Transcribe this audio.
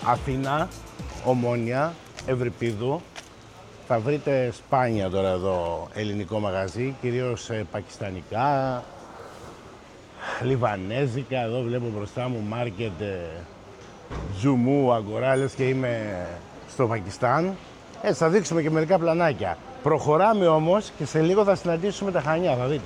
Αθήνα, Ομόνια, Ευρυπίδου. Θα βρείτε σπάνια τώρα εδώ ελληνικό μαγαζί, κυρίως πακιστανικά, λιβανέζικα. Εδώ βλέπω μπροστά μου μάρκετ Τζουμού, Αγκοράλες και είμαι στο Πακιστάν. Έτσι θα δείξουμε και μερικά πλανάκια. Προχωράμε όμως και σε λίγο θα συναντήσουμε τα Χανιά, θα δείτε.